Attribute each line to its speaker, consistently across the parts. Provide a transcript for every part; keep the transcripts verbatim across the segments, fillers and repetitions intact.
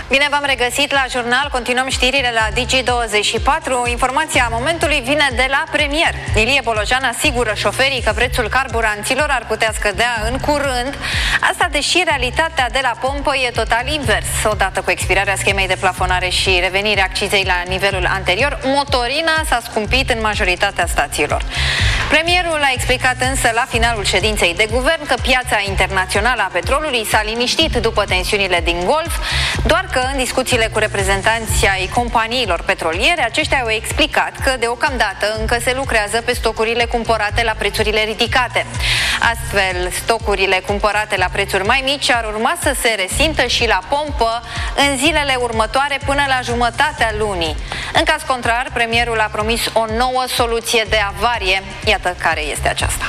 Speaker 1: Bine v-am regăsit la jurnal, continuăm știrile la Digi douăzeci și patru. Informația momentului vine de la premier. Ilie Bolojan asigură șoferii că prețul carburanților ar putea scădea în curând. Asta deși realitatea de la pompă e total invers. Odată cu expirarea schemei de plafonare și revenirea accizei la nivelul anterior, motorina s-a scumpit în majoritatea stațiilor. Premierul a explicat însă la finalul ședinței de guvern că piața internațională a petrolului s-a liniștit după tensiunile din Golf, doar că în discuțiile cu reprezentanții ai companiilor petroliere, aceștia au explicat că deocamdată încă se lucrează pe stocurile cumpărate la prețurile ridicate. Astfel, stocurile cumpărate la prețuri mai mici ar urma să se resimtă și la pompă în zilele următoare până la jumătatea lunii. În caz contrar, premierul a promis o nouă soluție de avarie. Iată care este aceasta.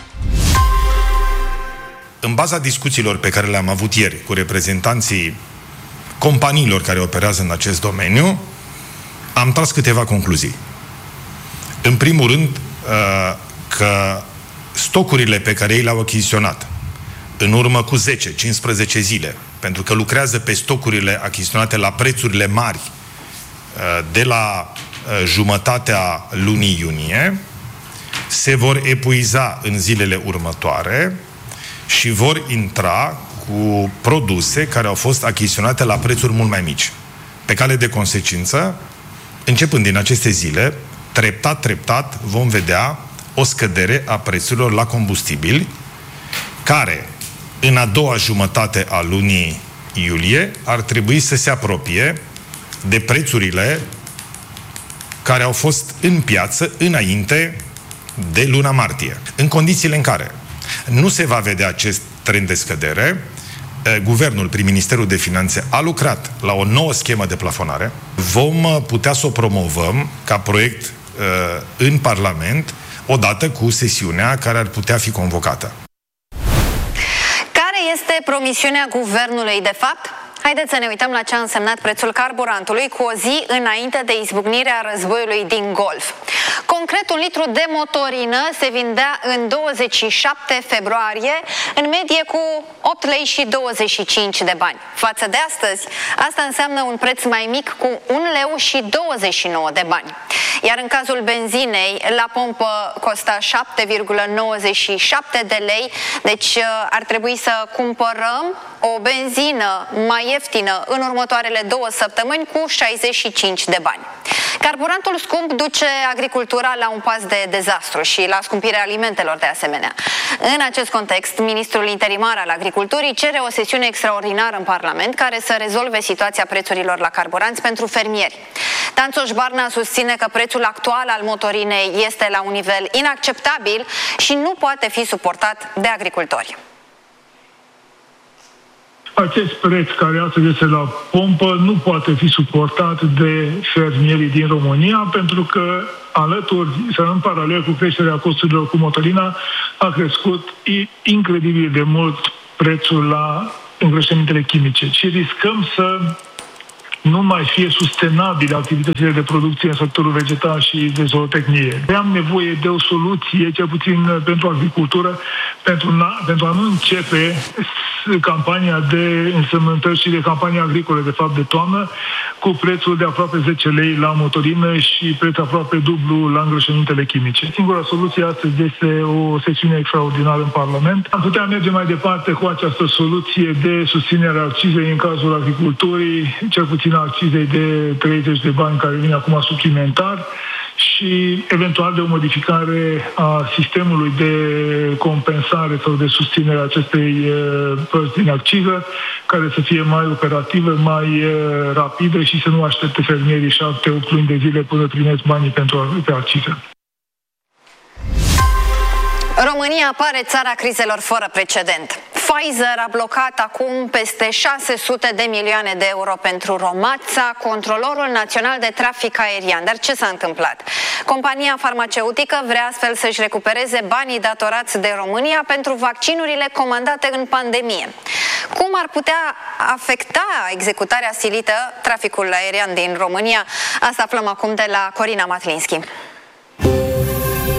Speaker 2: În baza discuțiilor pe care le-am avut ieri cu reprezentanții companiilor care operează în acest domeniu, am tras câteva concluzii. În primul rând, că stocurile pe care ei le-au achiziționat în urmă cu zece cincisprezece zile, pentru că lucrează pe stocurile achiziționate la prețurile mari de la jumătatea lunii iunie, se vor epuiza în zilele următoare și vor intra cu produse care au fost achiziționate la prețuri mult mai mici. Pe cale de consecință, începând din aceste zile, treptat, treptat, vom vedea o scădere a prețurilor la combustibili, care, în a doua jumătate a lunii iulie, ar trebui să se apropie de prețurile care au fost în piață înainte de luna martie. În condițiile în care nu se va vedea acest trend de scădere, Guvernul, prin Ministerul de Finanțe, a lucrat la o nouă schemă de plafonare. Vom putea să o promovăm ca proiect în Parlament odată cu sesiunea care ar putea fi convocată.
Speaker 1: Care este promisiunea Guvernului de fapt? Haideți să ne uităm la ce a însemnat prețul carburantului cu o zi înainte de izbucnirea războiului din Golf. Concret, un litru de motorină se vindea în douăzeci și șapte februarie în medie cu opt lei și douăzeci și cinci de bani. Față de astăzi, asta înseamnă un preț mai mic cu un leu și douăzeci și nouă de bani. Iar în cazul benzinei, la pompă costa șapte virgulă nouăzeci și șapte de lei, deci ar trebui să cumpărăm o benzină mai ieftină în următoarele două săptămâni cu șaizeci și cinci de bani. Carburantul scump duce agricultura la un pas de dezastru și la scumpirea alimentelor de asemenea. În acest context, ministrul interimar al agriculturii cere o sesiune extraordinară în Parlament care să rezolve situația prețurilor la carburanți pentru fermieri. Tanțoș Barna susține că prețul actual al motorinei este la un nivel inacceptabil și nu poate fi suportat de agricultori.
Speaker 3: Acest preț care astăzi este la pompă nu poate fi suportat de fermierii din România, pentru că alături, sau în paralel cu creșterea costurilor cu motorina, a crescut incredibil de mult prețul la îngrășămintele chimice și riscăm să nu mai fie sustenabile activitățile de producție în sectorul vegetal și de zootehnie. Am nevoie de o soluție, cel puțin pentru agricultură, pentru, pentru a nu începe campania de însemnătări și de campania agricole, de fapt de toamnă, cu prețul de aproape zece lei la motorină și preț aproape dublu la îngrășămintele chimice. Singura soluție astăzi este o sesiune extraordinară în Parlament. Am putea merge mai departe cu această soluție de susținere a accizei în cazul agriculturii, cel puțin accizei de treizeci de bani care vine acum suplimentar și eventual de o modificare a sistemului de compensare sau de susținere a acestei părți din acciză, care să fie mai operativă, mai rapidă și să nu aștepte fermierii șapte opt luni de zile până primesc banii pentru pe acciză.
Speaker 1: România pare țara crizelor fără precedent. Pfizer a blocat acum peste șase sute de milioane de euro pentru Romața, controlorul național de trafic aerian. Dar ce s-a întâmplat? Compania farmaceutică vrea astfel să-și recupereze banii datorați de România pentru vaccinurile comandate în pandemie. Cum ar putea afecta executarea stilită traficul aerian din România? Asta aflăm acum de la Corina Matlinski.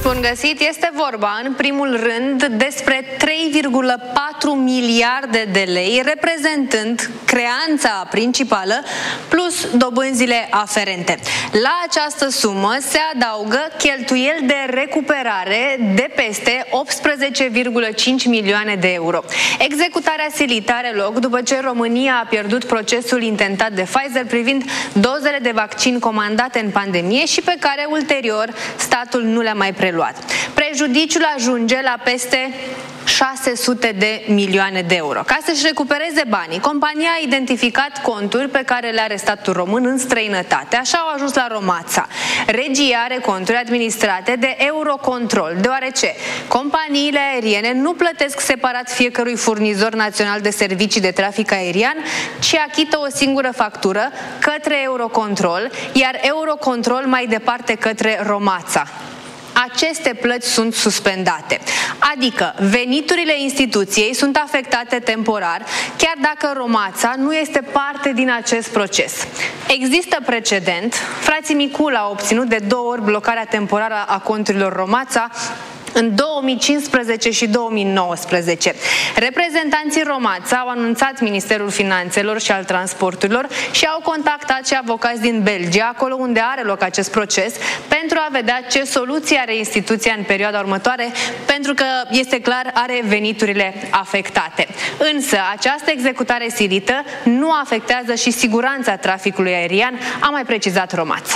Speaker 4: bun găsit! Este vorba, în primul rând, despre trei virgulă patru miliarde de lei, reprezentând creanța principală plus dobânzile aferente. La această sumă se adaugă cheltuieli de recuperare de peste optsprezece virgulă cinci milioane de euro. Executarea silită are loc după ce România a pierdut procesul intentat de Pfizer privind dozele de vaccin comandate în pandemie și pe care ulterior statul nu le-a mai preluat. Prejudiciul ajunge la peste șase sute de milioane de euro. Ca să-și recupereze banii, compania a identificat conturi pe care le are statul român în străinătate. Așa au ajuns la Romața. Regia are conturi administrate de Eurocontrol, deoarece companiile aeriene nu plătesc separat fiecărui furnizor național de servicii de trafic aerian, ci achită o singură factură către Eurocontrol, iar Eurocontrol mai departe către Romața. Aceste plăți sunt suspendate, adică veniturile instituției sunt afectate temporar, chiar dacă Romața nu este parte din acest proces. Există precedent, frații Micula a obținut de două ori blocarea temporară a conturilor Romața, în două mii cincisprezece și două mii nouăsprezece. Reprezentanții Romața au anunțat Ministerul Finanțelor și al Transporturilor și au contactat și avocați din Belgia, acolo unde are loc acest proces, pentru a vedea ce soluție are instituția în perioada următoare, pentru că, este clar, are veniturile afectate. Însă, această executare silită nu afectează și siguranța traficului aerian, a mai precizat Romața.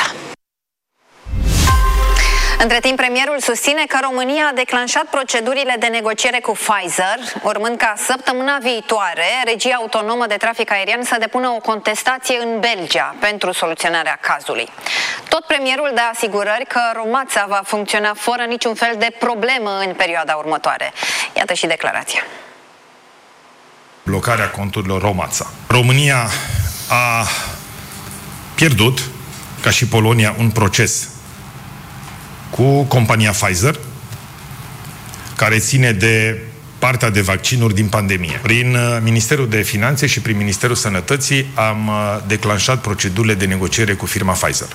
Speaker 1: Între timp, premierul susține că România a declanșat procedurile de negociere cu Pfizer, urmând ca săptămâna viitoare regia autonomă de trafic aerian să depună o contestație în Belgia pentru soluționarea cazului. Tot premierul dă asigurări că Romața va funcționa fără niciun fel de problemă în perioada următoare. Iată și declarația.
Speaker 2: Blocarea conturilor Romața. România a pierdut, ca și Polonia, un proces cu compania Pfizer, care ține de partea de vaccinuri din pandemie. Prin Ministerul de Finanțe și prin Ministerul Sănătății am declanșat procedurile de negociere cu firma Pfizer.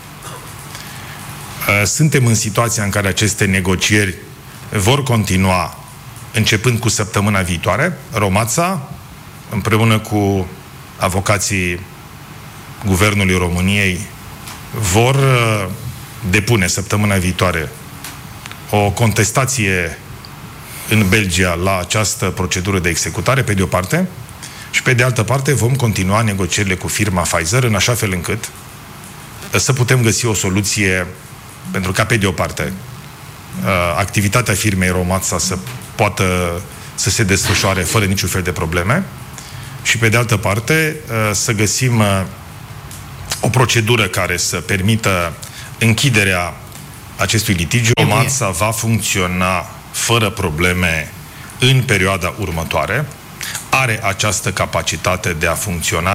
Speaker 2: Suntem în situația în care aceste negocieri vor continua începând cu săptămâna viitoare. Romața, împreună cu avocații Guvernului României, vor depune săptămâna viitoare o contestație în Belgia la această procedură de executare, pe de o parte, și pe de altă parte vom continua negocierile cu firma Pfizer în așa fel încât să putem găsi o soluție pentru ca, pe de o parte, activitatea firmei Romața să poată să se desfășoare fără niciun fel de probleme și, pe de altă parte, să găsim o procedură care să permită închiderea acestui litigiu. Romața va funcționa fără probleme în perioada următoare. Are această capacitate de a funcționa.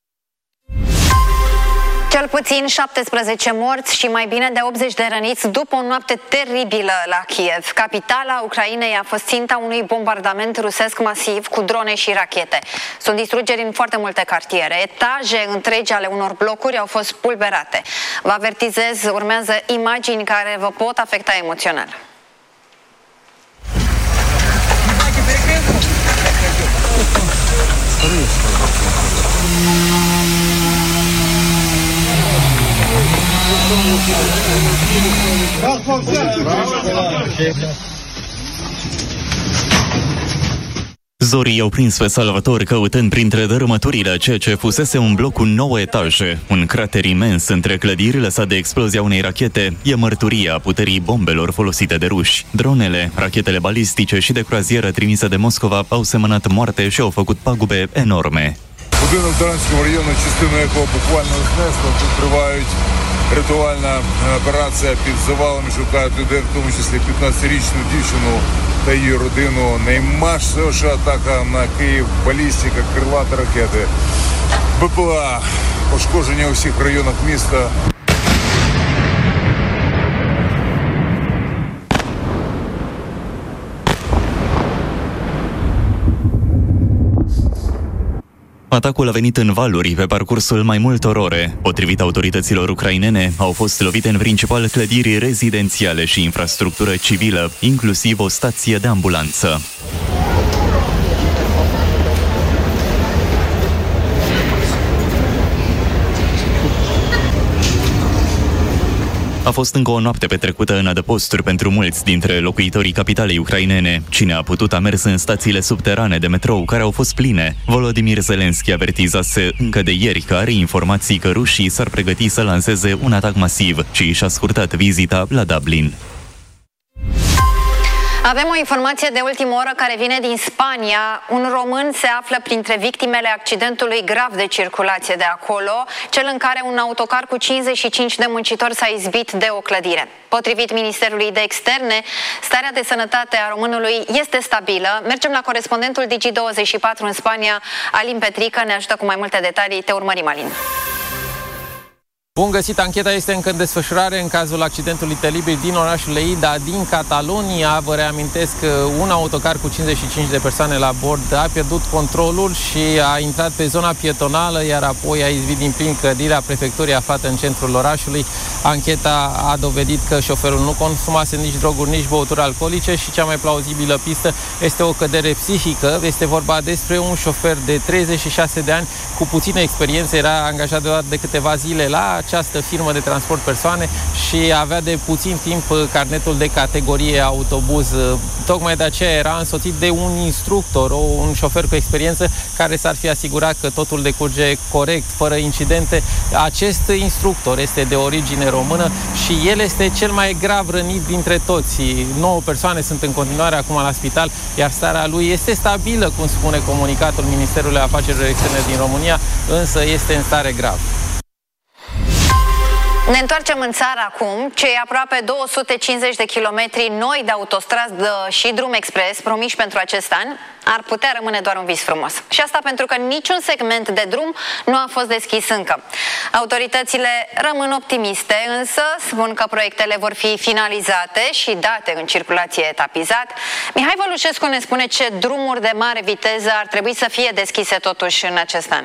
Speaker 1: Cel puțin șaptesprezece morți și mai bine de optzeci de răniți după o noapte teribilă la Kiev. Capitala Ucrainei a fost ținta unui bombardament rusesc masiv cu drone și rachete. Sunt distrugeri în foarte multe cartiere. Etaje întregi ale unor blocuri au fost pulberate. Vă avertizez, urmează imagini care vă pot afecta emoțional.
Speaker 5: Zorii i-au prins pe salvatori căutând printre dărâmăturile ceea ce fusese un bloc cu nouă etaje. Un crater imens între clădiri lăsat de explozia unei rachete e mărturia puterii bombelor folosite de ruși. Dronele, rachetele balistice și de croazieră trimise de Moscova au semănat moarte și au făcut pagube enorme.
Speaker 6: Будинок Даранського району, частину якого буквально знесло, тут тривають рятувальна операція під завалами, шукають людей, в тому числі п'ятнадцятирічну дівчину та її родину. Наймасовіша атака на Київ, балістика, крилаті ракети, БПЛА, пошкодження у всіх районах міста.
Speaker 5: Atacul a venit în valuri pe parcursul mai multor ore. Potrivit autorităților ucrainene, au fost lovite în principal clădiri rezidențiale și infrastructură civilă, inclusiv o stație de ambulanță. A fost încă o noapte petrecută în adăposturi pentru mulți dintre locuitorii capitalei ucrainene. Cine a putut a mers în stațiile subterane de metrou, care au fost pline. Volodymyr Zelensky avertizase încă de ieri că are informații că rușii s-ar pregăti să lanseze un atac masiv și și-a scurtat vizita la Dublin.
Speaker 1: Avem o informație de ultimă oră care vine din Spania. Un român se află printre victimele accidentului grav de circulație de acolo, cel în care un autocar cu cincizeci și cinci de muncitori s-a izbit de o clădire. Potrivit Ministerului de Externe, starea de sănătate a românului este stabilă. Mergem la corespondentul Digi douăzeci și patru în Spania, Alin Petrică, ne ajută cu mai multe detalii. Te urmărim, Alin.
Speaker 7: Bun găsit, ancheta este încă în desfășurare în cazul accidentului teribil din orașul Lleida, din Catalonia. Vă reamintesc că un autocar cu cincizeci și cinci de persoane la bord a pierdut controlul și a intrat pe zona pietonală, iar apoi a izbit din plin clădirea prefecturii aflată în centrul orașului. Ancheta a dovedit că șoferul nu consumase nici droguri, nici băuturi alcoolice și cea mai plauzibilă pistă este o cădere psihică. Este vorba despre un șofer de treizeci și șase de ani cu puțină experiență, era angajat doar de câteva zile la această firmă de transport persoane și avea de puțin timp carnetul de categorie autobuz. Tocmai de aceea era însoțit de un instructor, un șofer cu experiență care s-ar fi asigurat că totul decurge corect, fără incidente. Acest instructor este de origine română și el este cel mai grav rănit dintre toți. Nouă persoane sunt în continuare acum la spital, iar starea lui este stabilă, cum spune comunicatul Ministerului Afacerilor Externe din România, însă este în stare gravă.
Speaker 1: Ne întoarcem în țară acum. Cei aproape două sute cincizeci de kilometri noi de autostradă și drum expres promiși pentru acest an ar putea rămâne doar un vis frumos. Și asta pentru că niciun segment de drum nu a fost deschis încă. Autoritățile rămân optimiste, însă spun că proiectele vor fi finalizate și date în circulație etapizat. Mihai Vălușescu ne spune ce drumuri de mare viteză ar trebui să fie deschise totuși în acest an.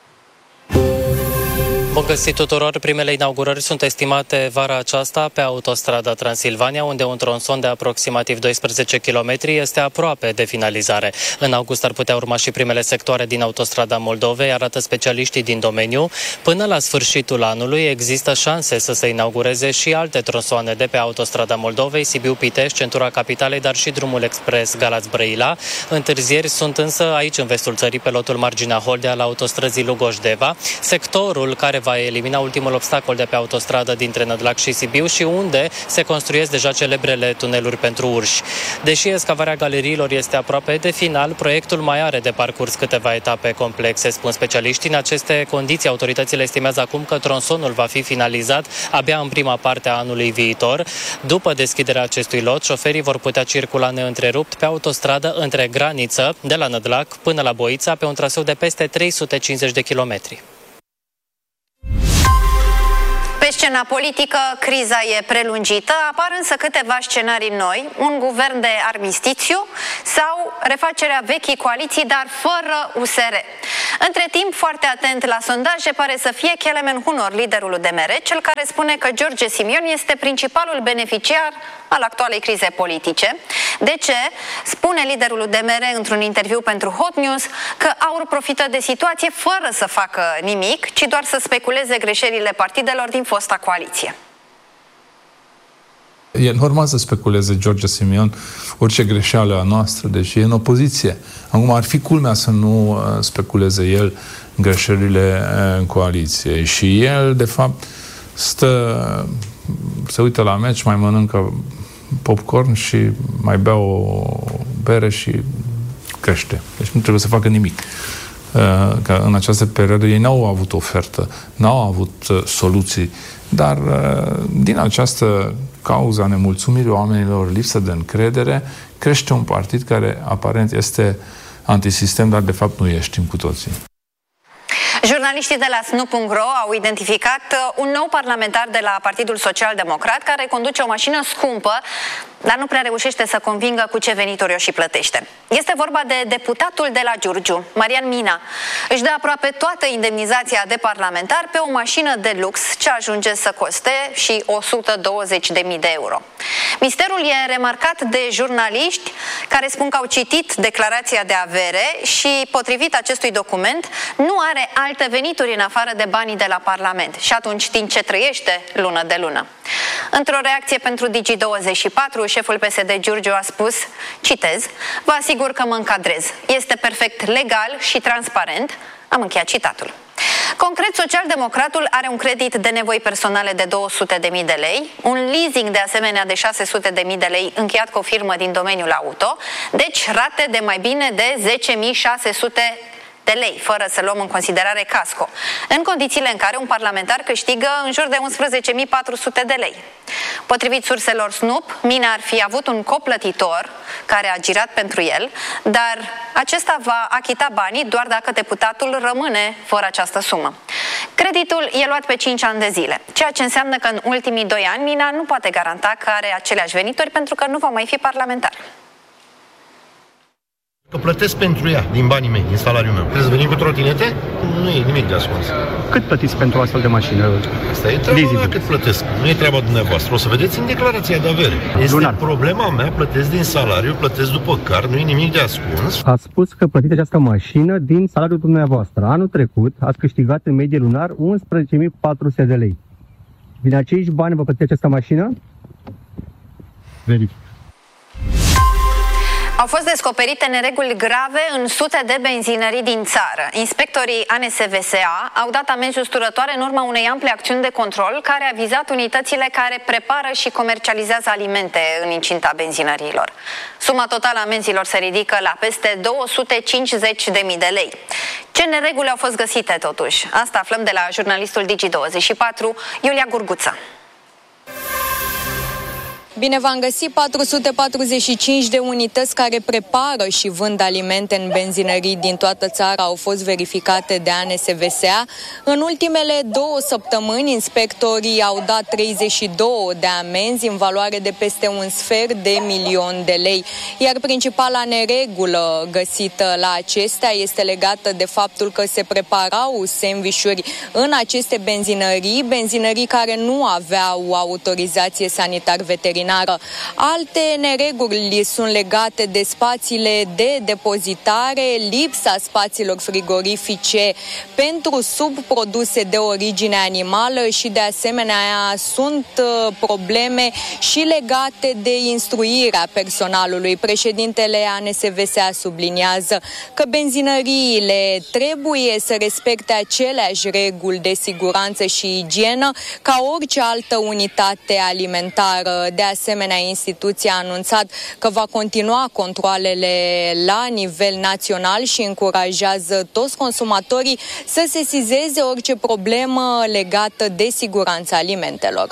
Speaker 8: Bun găsit tuturor! Primele inaugurări sunt estimate vara aceasta pe autostrada Transilvania, unde un tronson de aproximativ doisprezece kilometri este aproape de finalizare. În august ar putea urma și primele sectoare din autostrada Moldovei, arată specialiștii din domeniu. Până la sfârșitul anului există șanse să se inaugureze și alte tronsoane de pe autostrada Moldovei, Sibiu-Pitești, centura capitalei, dar și drumul expres Galați-Brăila. Întârzieri sunt însă aici, în vestul țării, pe lotul Marginea Holdea, al autostrăzii Lugoș-Deva, sectorul care va elimina ultimul obstacol de pe autostradă dintre Nădlac și Sibiu și unde se construiesc deja celebrele tuneluri pentru urși. Deși excavarea galeriilor este aproape de final, proiectul mai are de parcurs câteva etape complexe, spun specialiștii. În aceste condiții, autoritățile estimează acum că tronsonul va fi finalizat abia în prima parte a anului viitor. După deschiderea acestui lot, șoferii vor putea circula neîntrerupt pe autostradă între Graniță, de la Nădlac până la Boița, pe un traseu de peste trei sute cincizeci de kilometri.
Speaker 1: Pe scena politică, criza e prelungită, apar însă câteva scenarii noi, un guvern de armistițiu sau refacerea vechii coaliții, dar fără U S R. Între timp, foarte atent la sondaje, pare să fie Kelemen Hunor, liderul U D M R, cel care spune că George Simion este principalul beneficiar al actualei crize politice. De ce? Spune liderul U D M R într-un interviu pentru Hot News că AUR profită de situație fără să facă nimic, ci doar să speculeze greșelile partidelor din fosta coaliție.
Speaker 9: E normal să speculeze George Simion orice greșeală a noastră, deci e în opoziție. Acum ar fi culmea să nu speculeze el greșelile în coaliție. Și el, de fapt, stă, se uită la meci, mai mănâncă popcorn și mai bea o bere și crește. Deci nu trebuie să facă nimic. Că în această perioadă ei n-au avut ofertă, n-au avut soluții, dar din această cauza nemulțumirii oamenilor, lipsă de încredere, crește un partid care aparent este antisistem, dar de fapt nu e, știm cu toții.
Speaker 1: Jurnaliștii de la S N U punct ro au identificat un nou parlamentar de la Partidul Social Democrat care conduce o mașină scumpă, dar nu prea reușește să convingă cu ce venituri o și plătește. Este vorba de deputatul de la Giurgiu, Marian Mina. Își dă aproape toată indemnizația de parlamentar pe o mașină de lux ce ajunge să coste și o sută douăzeci de mii de euro. Misterul e remarcat de jurnaliști care spun că au citit declarația de avere și, potrivit acestui document, nu are alte venituri în afară de banii de la Parlament și atunci din ce trăiește lună de lună. Într-o reacție pentru Digi douăzeci și patru, șeful P S D Giurgiu a spus, citez, vă asigur că mă încadrez. Este perfect legal și transparent. Am încheiat citatul. Concret, socialdemocratul are un credit de nevoi personale de două sute de mii de lei, un leasing de asemenea de șase sute de mii de lei încheiat cu o firmă din domeniul auto, deci rate de mai bine de zece mii șase sute de lei, fără să luăm în considerare casco, în condițiile în care un parlamentar câștigă în jur de unsprezece mii patru sute de lei. Potrivit surselor S N U P, Mina ar fi avut un coplătitor care a girat pentru el, dar acesta va achita banii doar dacă deputatul rămâne fără această sumă. Creditul e luat pe cinci ani de zile, ceea ce înseamnă că în ultimii doi ani Mina nu poate garanta că are aceleași venituri pentru că nu va mai fi parlamentar.
Speaker 10: Că plătesc pentru ea, din banii mei, din salariul meu. Trebuie să venim cu trotinete? Nu e nimic de ascuns.
Speaker 11: Cât plătiți pentru astfel de mașină?
Speaker 10: Asta e treaba mea, cât plătesc. Nu e treaba dumneavoastră. O să vedeți în declarația de avere. Este Lunar. Problema mea, plătesc din salariu, plătesc după car, nu e nimic de ascuns.
Speaker 11: Ați spus că plătiți această mașină din salariul dumneavoastră. Anul trecut ați câștigat în medie lunar unsprezece mii patru sute de lei. Din acești bani vă plătiți această mașină? Verific.
Speaker 1: Au fost descoperite nereguli grave în sute de benzinării din țară. Inspectorii A N S V S A au dat amenzi usturătoare în urma unei ample acțiuni de control care a vizat unitățile care prepară și comercializează alimente în incinta benzinăriilor. Suma totală a amenzilor se ridică la peste două sute cincizeci de mii de lei. Ce nereguli au fost găsite totuși? Asta aflăm de la jurnalistul Digi douăzeci și patru, Iulia Gurguță.
Speaker 12: Bine v-am găsit, patru sute patruzeci și cinci de unități care prepară și vând alimente în benzinării din toată țara au fost verificate de A N S V S A. În ultimele două săptămâni, inspectorii au dat treizeci și două de amenzi în valoare de peste un sfert de milion de lei. Iar principala neregulă găsită la acestea este legată de faptul că se preparau sandvișuri în aceste benzinării, benzinării care nu aveau autorizație sanitar-veterinară. Alte nereguli sunt legate de spațiile de depozitare, lipsa spațiilor frigorifice pentru subproduse de origine animală și de asemenea sunt probleme și legate de instruirea personalului. Președintele A N S V S A subliniază că benzinăriile trebuie să respecte aceleași reguli de siguranță și igienă ca orice altă unitate alimentară. De asemenea, instituția a anunțat că va continua controalele la nivel național și încurajează toți consumatorii să sesizeze orice problemă legată de siguranța alimentelor.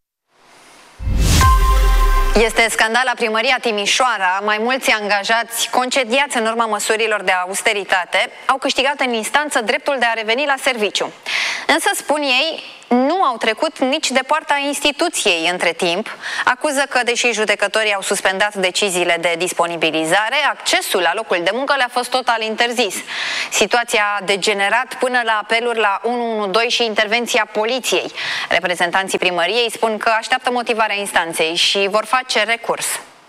Speaker 1: Este scandal la primăria Timișoara. Mai mulți angajați concediați în urma măsurilor de austeritate au câștigat în instanță dreptul de a reveni la serviciu. Însă, spun ei, nu au trecut nici de poarta instituției între timp. Acuză că, deși judecătorii au suspendat deciziile de disponibilizare, accesul la locul de muncă le-a fost total interzis. Situația a degenerat până la apeluri la unu unu doi și intervenția poliției. Reprezentanții primăriei spun că așteaptă motivarea instanței și vor face recurs.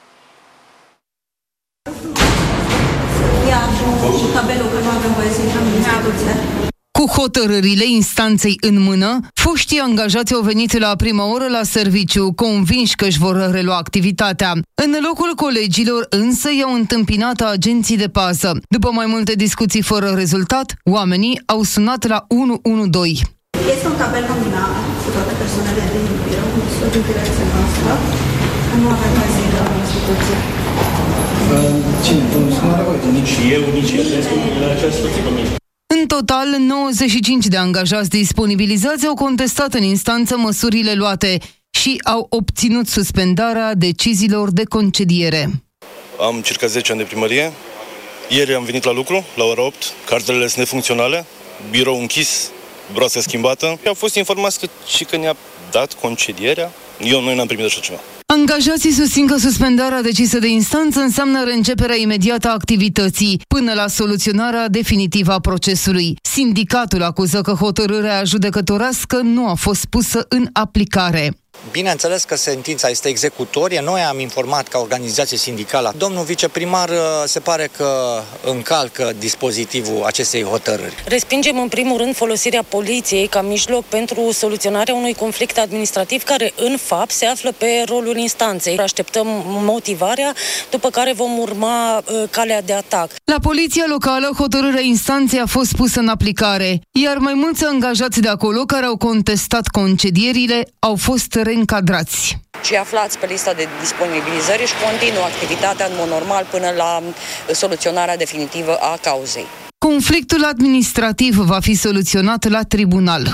Speaker 13: Ia și tabelul că nu avem voie să intrăm în instituție.
Speaker 14: Cu hotărârile instanței în mână, foștii angajați au venit la prima oră la serviciu, convinși că își vor relua activitatea. În locul colegilor însă i-au întâmpinat agenții de pază. După mai multe discuții fără rezultat, oamenii au sunat la unu unu doi.
Speaker 13: Este un tabel nominal cu toate persoanele din birou, sunt în direcția noastră. Nu avem voie să intrăm în instituție.
Speaker 15: Cine? Nici eu, nici el. Această situație cu mine.
Speaker 14: În total, nouăzeci și cinci de angajați disponibilizați au contestat în instanță măsurile luate și au obținut suspendarea deciziilor de concediere.
Speaker 16: Am circa zece ani de primărie. Ieri am venit la lucru, la ora opt. Cartelele sunt nefuncționale, birou închis, broasca schimbată. Am fost informați că și că ne-a dat concedierea. Eu, noi n-am primit așa ceva.
Speaker 14: Angajații susțin că suspendarea decisă de instanță înseamnă reînceperea imediată a activității, până la soluționarea definitivă a procesului. Sindicatul acuză că hotărârea judecătorească nu a fost pusă în aplicare.
Speaker 17: Bineînțeles că sentința este executorie. Noi am informat ca organizație sindicală. Domnul viceprimar se pare că încalcă dispozitivul acestei hotărâri.
Speaker 18: Respingem în primul rând folosirea poliției ca mijloc pentru soluționarea unui conflict administrativ care în fapt se află pe rolul instanței. Așteptăm motivarea, după care vom urma uh, calea de atac.
Speaker 14: La poliția locală, hotărârea instanței a fost pusă în aplicare, iar mai mulți angajați de acolo care au contestat concedierile au fost reîncadrați.
Speaker 18: Și aflați pe lista de disponibilizări și continuă activitatea în mod normal până la soluționarea definitivă a cauzei.
Speaker 14: Conflictul administrativ va fi soluționat la tribunal.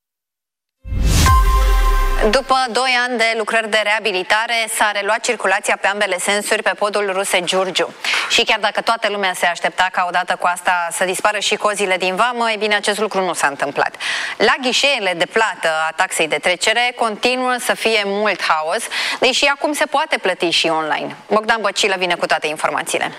Speaker 1: După doi ani de lucrări de reabilitare, s-a reluat circulația pe ambele sensuri pe podul Ruse-Giurgiu. Și chiar dacă toată lumea se aștepta ca odată cu asta să dispară și cozile din vamă, e bine, acest lucru nu s-a întâmplat. La ghișeele de plată a taxei de trecere continuă să fie mult haos, deși acum se poate plăti și online. Bogdan Băcilă vine cu toate informațiile.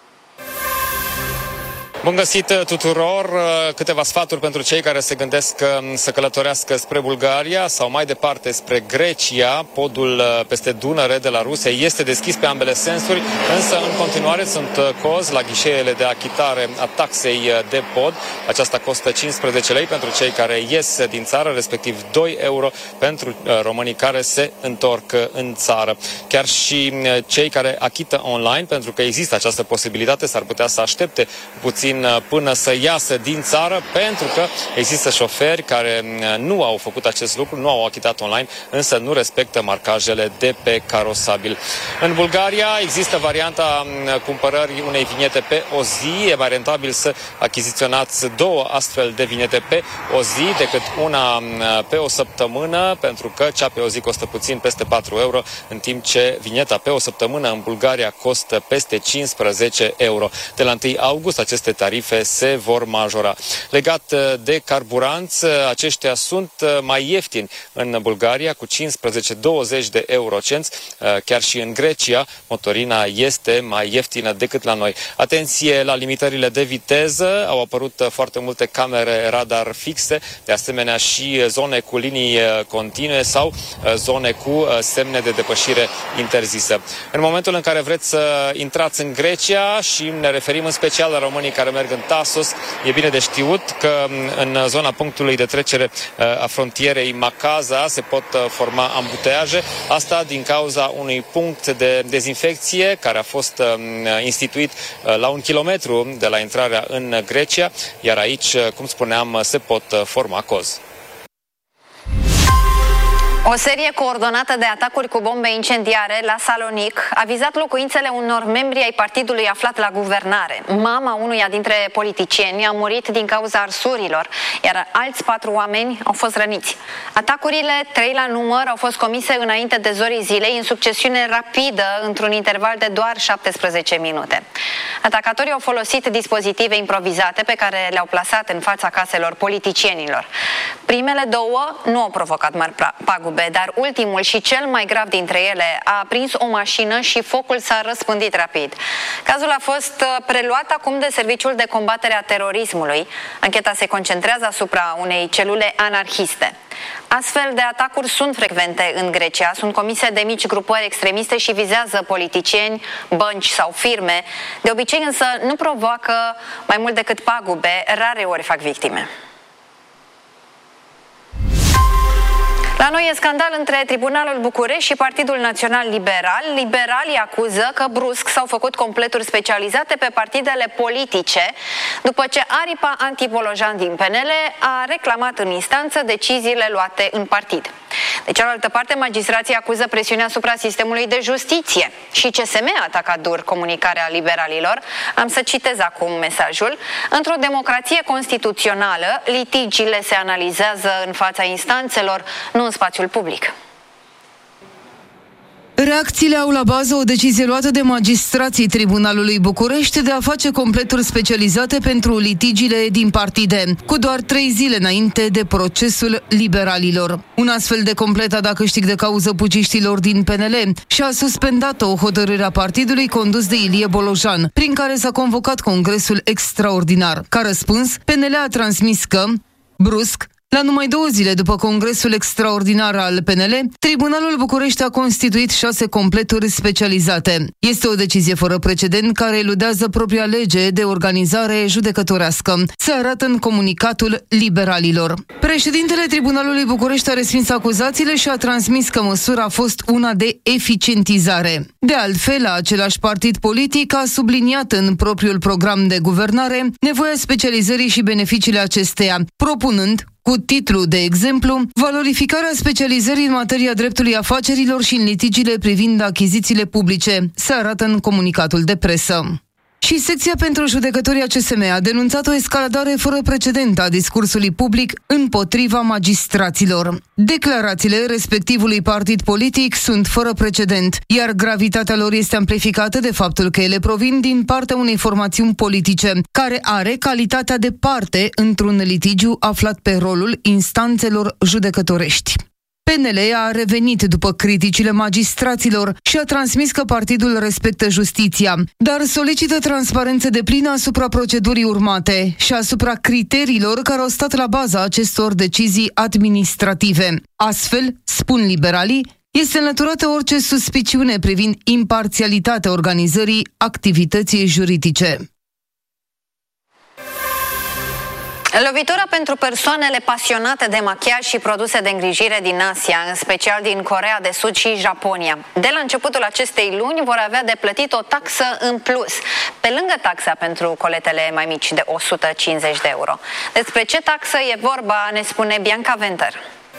Speaker 19: Bun găsit tuturor! Câteva sfaturi pentru cei care se gândesc să călătorească spre Bulgaria sau mai departe spre Grecia. Podul peste Dunăre de la Ruse este deschis pe ambele sensuri, însă în continuare sunt cozi la ghișeele de achitare a taxei de pod. Aceasta costă cincisprezece lei pentru cei care ies din țară, respectiv doi euro pentru românii care se întorc în țară. Chiar și cei care achită online, pentru că există această posibilitate, s-ar putea să aștepte puțin până să iasă din țară, pentru că există șoferi care nu au făcut acest lucru, nu au achitat online, însă nu respectă marcajele de pe carosabil. În Bulgaria există varianta cumpărării unei vinete pe o zi. E mai rentabil să achiziționați două astfel de vinete pe o zi decât una pe o săptămână, pentru că cea pe o zi costă puțin peste patru euro, în timp ce vineta pe o săptămână în Bulgaria costă peste cincisprezece euro. De la întâi august aceste tarife se vor majora. Legat de carburanți, aceștia sunt mai ieftini în Bulgaria, cu cincisprezece douăzeci de eurocenți. Chiar și în Grecia, motorina este mai ieftină decât la noi. Atenție la limitările de viteză, au apărut foarte multe camere radar fixe, de asemenea și zone cu linii continue sau zone cu semne de depășire interzisă. În momentul în care vreți să intrați în Grecia, și ne referim în special la românii care merg în Tasos, e bine de știut că în zona punctului de trecere a frontierei Macaza se pot forma ambuteiaje, asta din cauza unui punct de dezinfecție care a fost instituit la un kilometru de la intrarea în Grecia, iar aici, cum spuneam, se pot forma cozi.
Speaker 1: O serie coordonată de atacuri cu bombe incendiare la Salonic a vizat locuințele unor membri ai partidului aflat la guvernare. Mama unuia dintre politicieni a murit din cauza arsurilor, iar alți patru oameni au fost răniți. Atacurile, trei la număr, au fost comise înainte de zorii zilei, în succesiune rapidă, într-un interval de doar șaptesprezece minute. Atacatorii au folosit dispozitive improvizate pe care le-au plasat în fața caselor politicienilor. Primele două nu au provocat mari pagube, dar ultimul și cel mai grav dintre ele a aprins o mașină și focul s-a răspândit rapid. Cazul a fost preluat acum de Serviciul de Combatere a Terorismului. Ancheta se concentrează asupra unei celule anarhiste. Astfel de atacuri sunt frecvente în Grecia, sunt comise de mici grupări extremiste și vizează politicieni, bănci sau firme. De obicei însă nu provoacă mai mult decât pagube, rare ori fac victime. La noi e scandal între Tribunalul București și Partidul Național Liberal. Liberalii acuză că brusc s-au făcut completuri specializate pe partidele politice, după ce aripa antipolojan din P N L a reclamat în instanță deciziile luate în partid. De cealaltă parte, magistrații acuză presiunea asupra sistemului de justiție și C S M a atacat dur comunicarea liberalilor. Am să citez acum mesajul. Într-o democrație constituțională, litigiile se analizează în fața instanțelor, nu în spațiul public.
Speaker 14: Reacțiile au la bază o decizie luată de magistrații Tribunalului București de a face completuri specializate pentru litigiile din partide, cu doar trei zile înainte de procesul liberalilor. Un astfel de complet a dat câștig de cauză puciștilor din P N L și a suspendat o hotărâre a partidului condus de Ilie Bolojan, prin care s-a convocat congresul extraordinar. Ca răspuns, P N L a transmis că, brusc, la numai două zile după congresul extraordinar al P N L, Tribunalul București a constituit șase completuri specializate. Este o decizie fără precedent care eludează propria lege de organizare judecătorească, se arată în comunicatul liberalilor. Președintele Tribunalului București a respins acuzațiile și a transmis că măsura a fost una de eficientizare. De altfel, același partid politic a subliniat în propriul program de guvernare nevoia specializării și beneficiile acesteia, propunând, cu titlu de exemplu, valorificarea specializării în materia dreptului afacerilor și în litigiile privind achizițiile publice, se arată în comunicatul de presă. Și secția pentru judecătorii A C S M a denunțat o escaladare fără precedent a discursului public împotriva magistraților. Declarațiile respectivului partid politic sunt fără precedent, iar gravitatea lor este amplificată de faptul că ele provin din partea unei formațiuni politice, care are calitatea de parte într-un litigiu aflat pe rolul instanțelor judecătorești. P N L a revenit după criticile magistraților și a transmis că partidul respectă justiția, dar solicită transparență deplină asupra procedurii urmate și asupra criteriilor care au stat la baza acestor decizii administrative. Astfel, spun liberalii, este înlăturată orice suspiciune privind imparțialitatea organizării activității juridice.
Speaker 1: Lovitura pentru persoanele pasionate de machiaj și produse de îngrijire din Asia, în special din Coreea de Sud și Japonia. De la începutul acestei luni vor avea de plătit o taxă în plus, pe lângă taxa pentru coletele mai mici de o sută cincizeci de euro. Despre ce taxă e vorba ne spune Bianca Venter.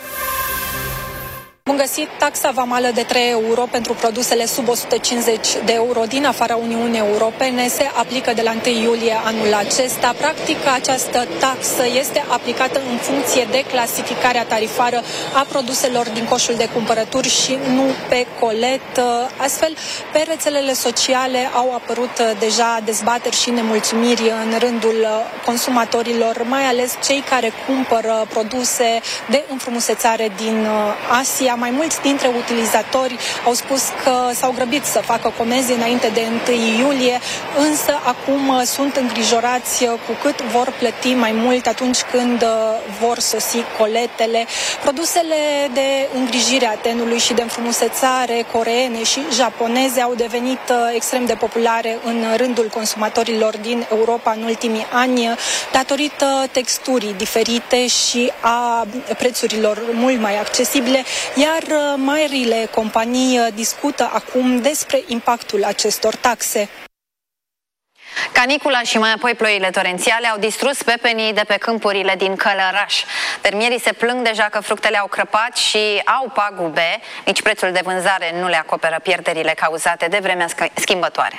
Speaker 20: Bun găsit, taxa vamală de trei euro pentru produsele sub o sută cincizeci de euro din afara Uniunii Europene se aplică de la întâi iulie anul acesta. Practic, această taxă este aplicată în funcție de clasificarea tarifară a produselor din coșul de cumpărături și nu pe colet. Astfel, pe rețelele sociale au apărut deja dezbateri și nemulțumiri în rândul consumatorilor, mai ales cei care cumpără produse de înfrumusețare din Asia. Mai mulți dintre utilizatori au spus că s-au grăbit să facă comenzi înainte de întâi iulie, însă acum sunt îngrijorați cu cât vor plăti mai mult atunci când vor sosi coletele. Produsele de îngrijire a tenului și de înfrumusețare coreene și japoneze au devenit extrem de populare în rândul consumatorilor din Europa în ultimii ani, datorită texturii diferite și a prețurilor mult mai accesibile, iar marile companii discută acum despre impactul acestor taxe.
Speaker 1: Canicula și mai apoi ploile torențiale au distrus pepenii de pe câmpurile din Călăraș. Fermierii se plâng deja că fructele au crăpat și au pagube, nici prețul de vânzare nu le acoperă pierderile cauzate de vremea schimbătoare.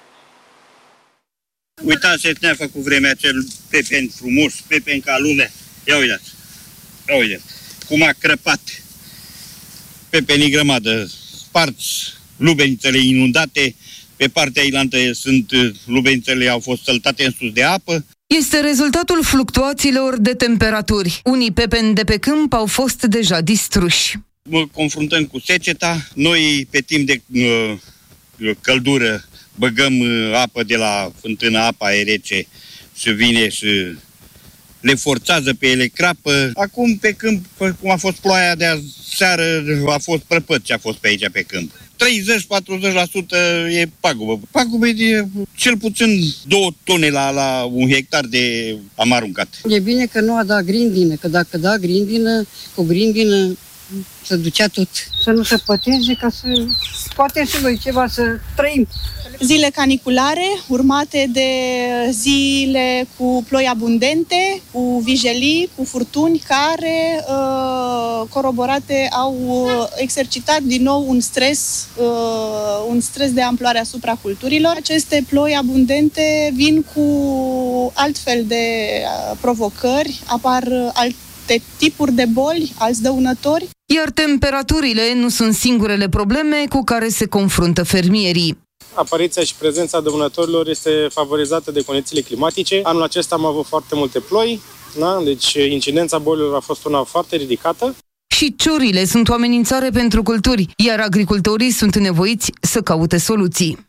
Speaker 21: Uitați ce ne-a făcut vremea, acel pepen frumos, pepen ca lume. Ia uitați, ia uitați, cum a crăpat. Pepenii grămadă, sparți, lubenițele inundate, pe partea ailantă sunt lubenițele au fost săltate în sus de apă.
Speaker 14: Este rezultatul fluctuațiilor de temperaturi. Unii pepeni de pe câmp au fost deja distruși.
Speaker 21: Mă confruntăm cu seceta. Noi, pe timp de uh, căldură, băgăm uh, apă de la fântână, apa e rece și vine și le forțează pe ele, crapă. Acum pe câmp, cum a fost ploaia de seară, a fost prăpăt ce a fost pe aici pe câmp. treizeci la patruzeci la sută e pagubă. Pagubă e cel puțin două tone la, la un hectar de am aruncat.
Speaker 22: E bine că nu a dat grindină, că dacă da grindină, cu grindină se ducea tot. Să nu se păteze ca să poate și noi ceva să trăim.
Speaker 23: Zile caniculare, urmate de zile cu ploi abundente, cu vijelii, cu furtuni care, uh, coroborate, au exercitat din nou un stres, uh, un stres de amploare asupra culturilor. Aceste ploi abundente vin cu altfel de uh, provocări, apar alte tipuri de boli, alți dăunători.
Speaker 14: Iar temperaturile nu sunt singurele probleme cu care se confruntă fermierii.
Speaker 2: Apariția și prezența dăunătorilor este favorizată de condițiile climatice. Anul acesta am avut foarte multe ploi, da? Deci incidența bolilor a fost una foarte ridicată.
Speaker 14: Și ciorile sunt o amenințare pentru culturi, iar agricultorii sunt nevoiți să caute soluții.